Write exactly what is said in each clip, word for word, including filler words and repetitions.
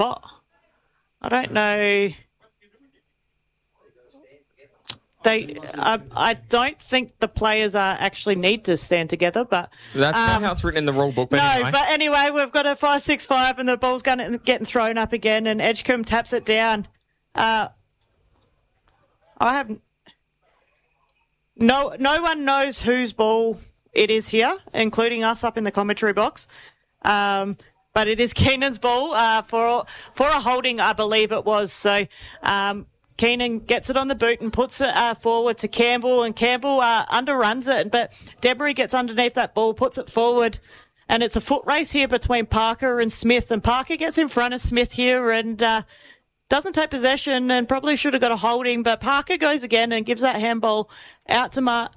spot. I don't know. They, I, I don't think the players are actually need to stand together, but that's um, not how it's written in the rule book. But no, anyway. but anyway, we've got a five six five, and the ball's going getting thrown up again, and Edgecombe taps it down. Uh, I have no no one knows whose ball it is here, including us up in the commentary box. Um, but it is Keenan's ball uh, for for a holding, I believe it was. So. Um, Keenan gets it on the boot and puts it uh, forward to Campbell, and Campbell uh, underruns it, but Demery gets underneath that ball, puts it forward, and it's a foot race here between Parker and Smith, and Parker gets in front of Smith here and uh, doesn't take possession and probably should have got a holding, but Parker goes again and gives that handball out to Mark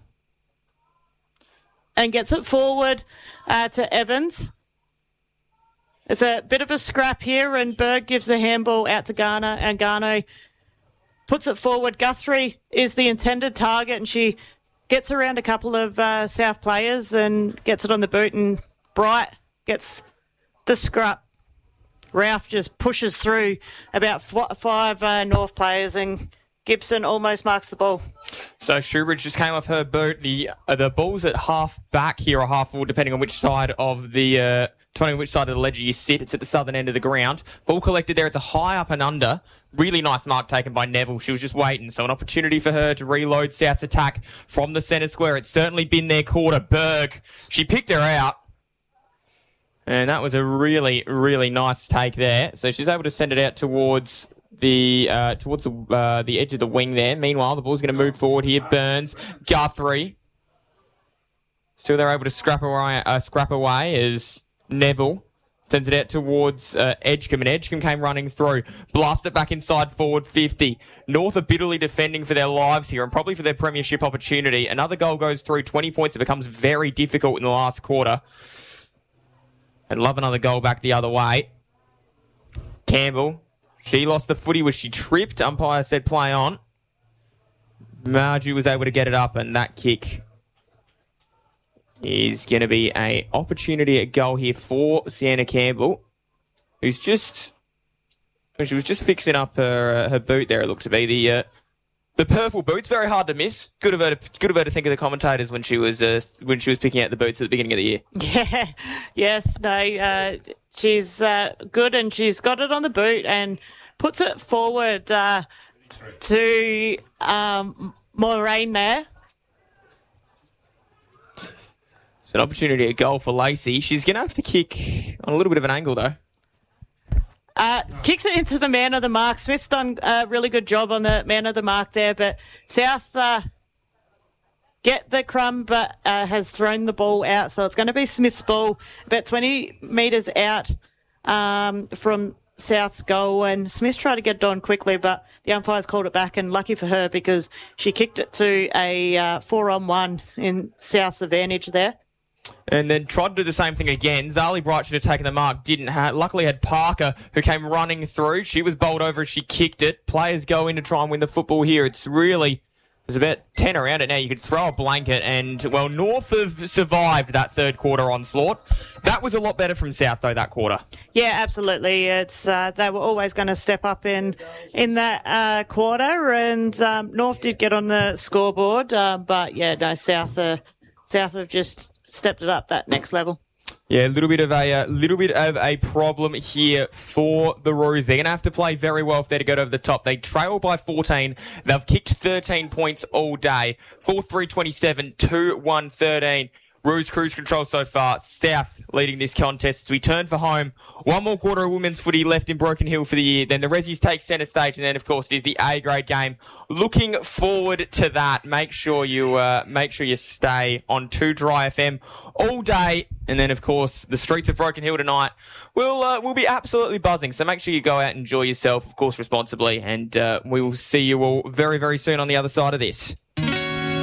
and gets it forward uh, to Evans. It's a bit of a scrap here, and Berg gives the handball out to Garner, and Garner puts it forward. Guthrie is the intended target, and she gets around a couple of uh, South players and gets it on the boot, and Bright gets the scrap. Ralph just pushes through about f- five uh, North players, and Gibson almost marks the ball. So Shoebridge just came off her boot. The uh, the ball's at half back here or half forward, depending on which side of the uh, depending on which side of the ledger you sit. It's at the southern end of the ground. Ball collected there. It's a high up and under. Really nice mark taken by Neville. She was just waiting. So an opportunity for her to reload South's attack from the centre square. It's certainly been their quarter. Berg, she picked her out. And that was a really, really nice take there. So she's able to send it out towards the uh, towards the, uh, the edge of the wing there. Meanwhile, the ball's going to move forward here. Burns, Guthrie. Still they're able to scrap away, uh, scrap away as Neville sends it out towards uh, Edgecombe, and Edgecombe came running through. Blast it back inside forward fifty. North are bitterly defending for their lives here and probably for their premiership opportunity. Another goal goes through, twenty points. It becomes very difficult in the last quarter. I'd love another goal back the other way. Campbell, she lost the footy. Was she tripped? Umpire said play on. Margie was able to get it up, and that kick is going to be an opportunity at goal here for Sienna Campbell, who's just, she was just fixing up her uh, her boot there, it looked to be. The uh, the purple boot's very hard to miss. Good of her to, good of her to think of the commentators when she was uh, when she was picking out the boots at the beginning of the year. Yeah, yes, no, uh, she's uh, good, and she's got it on the boot and puts it forward uh, to um, Moraine there. It's an opportunity at goal for Lacey. She's going to have to kick on a little bit of an angle, though. Uh, kicks it into the man of the mark. Smith's done a really good job on the man of the mark there, but South uh, get the crumb but uh, has thrown the ball out. So it's going to be Smith's ball about twenty metres out um, from South's goal, and Smith tried to get it on quickly, but the umpires called it back, and lucky for her because she kicked it to a uh, four-on-one in South's advantage there. And then tried to do the same thing again. Zali Bright should have taken the mark, didn't have. Luckily had Parker, who came running through. She was bowled over as she kicked it. Players go in to try and win the football here. It's really, there's about ten around it now. You could throw a blanket, and, well, North have survived that third quarter onslaught. That was a lot better from South, though, that quarter. Yeah, absolutely. It's uh, they were always going to step up in in that uh, quarter, and um, North did get on the scoreboard, uh, but, yeah, no, South, uh, South have just stepped it up that next level. Yeah, a little bit of a uh, little bit of a problem here for the Roos. They're going to have to play very well if they're to go over the top. They trail by fourteen. They've kicked thirteen points all day. four three twenty-seven, two one thirteen. Roos cruise control so far. South leading this contest as we turn for home. One more quarter of women's footy left in Broken Hill for the year. Then the Rezzies take centre stage, and then, of course, it is the A-grade game. Looking forward to that. Make sure you uh, make sure you stay on two Dry F M all day. And then, of course, the streets of Broken Hill tonight will uh, will be absolutely buzzing. So make sure you go out and enjoy yourself, of course, responsibly. And uh, we will see you all very, very soon on the other side of this.